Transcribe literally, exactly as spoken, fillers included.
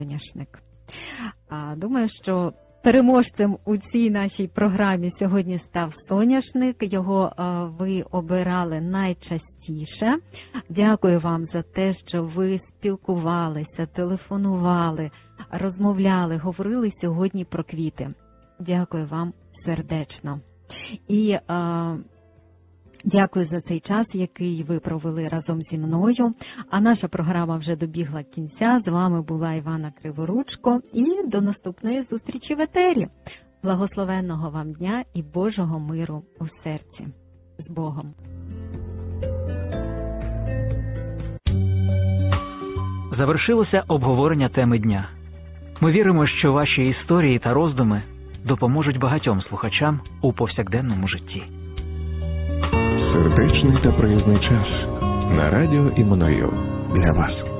соняшник. Думаю, що переможцем у цій нашій програмі сьогодні став соняшник. Його ви обирали найчастіше. Дякую вам за те, що ви спілкувалися, телефонували, розмовляли, говорили сьогодні про квіти. Дякую вам сердечно. І а, дякую за цей час, який ви провели разом зі мною. А наша програма вже добігла кінця. З вами була Івана Криворучко. І до наступної зустрічі в етері. Благословенного вам дня і Божого миру у серці. З Богом. Завершилося обговорення теми дня. Ми віримо, що ваші історії та роздуми допоможуть багатьом слухачам у повсякденному житті. Сердечний та проїзний час на радіо Іммануїл для вас.